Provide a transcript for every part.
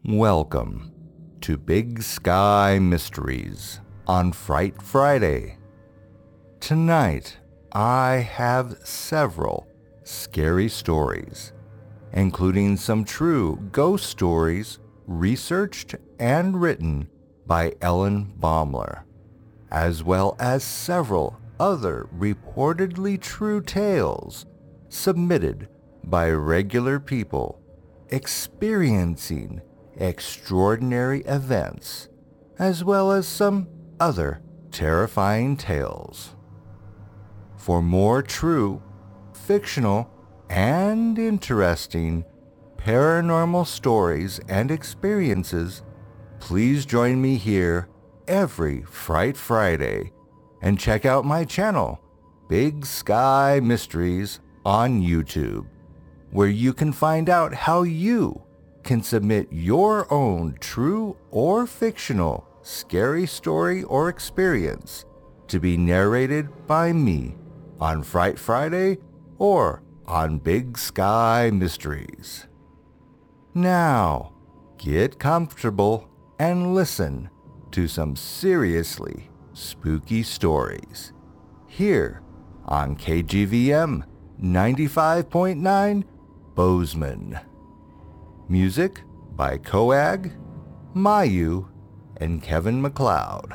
Welcome to Big Sky Mysteries on Fright Friday. Tonight, I have several scary stories, including some true ghost stories researched and written by Ellen Baumler, as well as several other reportedly true tales submitted by regular people experiencing extraordinary events, as well as some other terrifying tales. For more true, fictional, and interesting paranormal stories and experiences, please join me here every Fright Friday and check out my channel, Big Sky Mysteries, on YouTube, where you can find out how you can submit your own true or fictional scary story or experience to be narrated by me on Fright Friday or on Big Sky Mysteries. Now, get comfortable and listen to some seriously spooky stories here on KGVM 95.9 Bozeman. Music by Coag, Mayu, and Kevin MacLeod.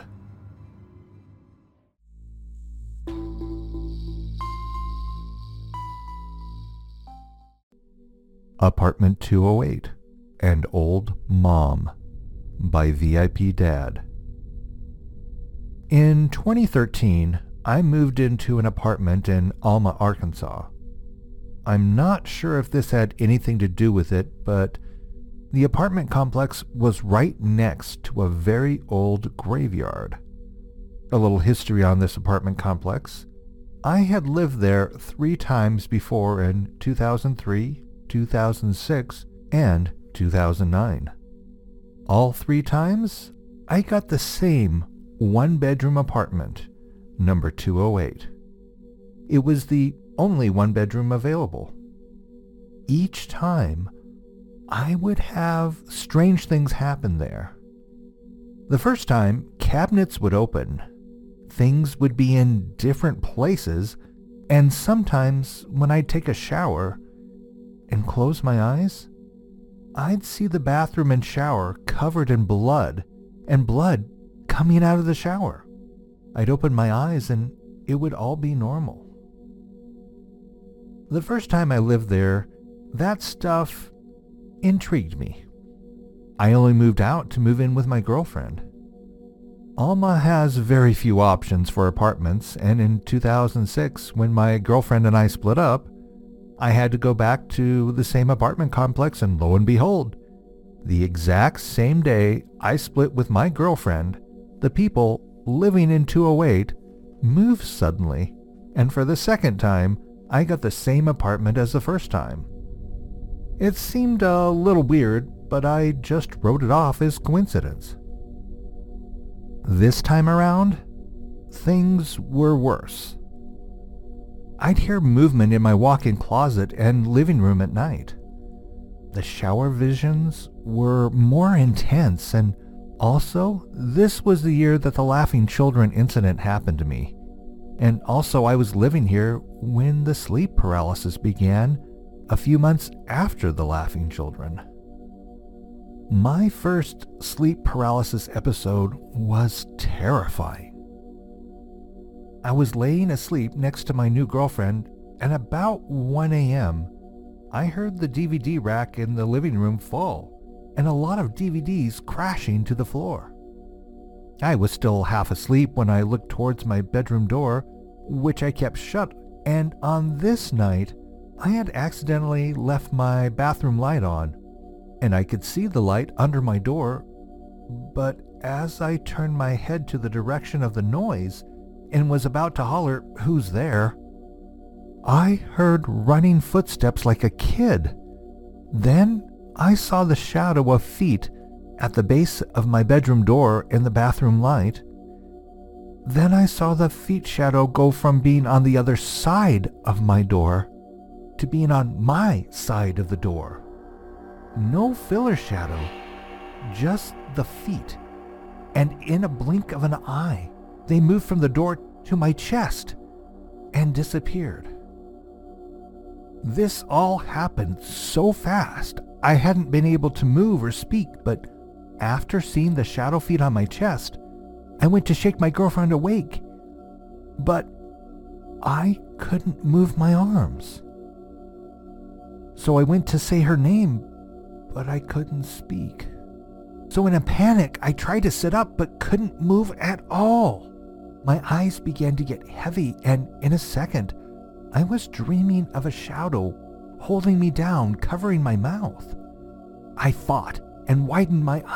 Apartment 208 and Old Mom by VIP Dad. In 2013, I moved into an apartment in Alma, Arkansas. I'm not sure if this had anything to do with it, but the apartment complex was right next to a very old graveyard. A little history on this apartment complex. I had lived there 3 times before in 2003, 2006, and 2009. All 3 times, I got the same 1-bedroom apartment, number 208. It was the only 1-bedroom available. Each time, I would have strange things happen there. The first time, cabinets would open, things would be in different places, and sometimes when I'd take a shower and close my eyes, I'd see the bathroom and shower covered in blood, and blood coming out of the shower. I'd open my eyes and it would all be normal. The first time I lived there, that stuff intrigued me. I only moved out to move in with my girlfriend. Alma has very few options for apartments, and in 2006, when my girlfriend and I split up, I had to go back to the same apartment complex, and lo and behold, the exact same day I split with my girlfriend, the people living in 208 moved suddenly, and for the second time, I got the same apartment as the first time. It seemed a little weird, but I just wrote it off as coincidence. This time around, things were worse. I'd hear movement in my walk-in closet and living room at night. The shower visions were more intense, and also, this was the year that the Laughing Children incident happened to me. And also, I was living here when the sleep paralysis began a few months after the Laughing Children. My first sleep paralysis episode was terrifying. I was laying asleep next to my new girlfriend, and about 1 a.m., I heard the DVD rack in the living room fall, and a lot of DVDs crashing to the floor. I was still half asleep when I looked towards my bedroom door, which I kept shut, and on this night, I had accidentally left my bathroom light on, and I could see the light under my door, but as I turned my head to the direction of the noise and was about to holler, "Who's there?" I heard running footsteps like a kid. Then I saw the shadow of feet at the base of my bedroom door in the bathroom light. Then I saw the feet shadow go from being on the other side of my door to being on my side of the door. No filler shadow, just the feet, and in a blink of an eye, they moved from the door to my chest and disappeared. This all happened so fast, I hadn't been able to move or speak, but after seeing the shadow feet on my chest, I went to shake my girlfriend awake, but I couldn't move my arms. So I went to say her name, but I couldn't speak. So in a panic, I tried to sit up, but couldn't move at all. My eyes began to get heavy, and in a second, I was dreaming of a shadow holding me down, covering my mouth. I fought and widened my